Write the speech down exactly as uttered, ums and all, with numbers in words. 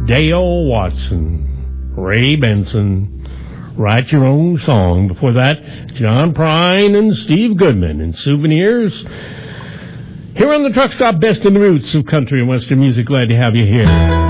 Dale Watson, Ray Benson, Write Your Own Song. Before that, John Prine and Steve Goodman in Souvenirs. Here on the Truck Stop, Best in the Roots of Country and Western Music. Glad to have you here.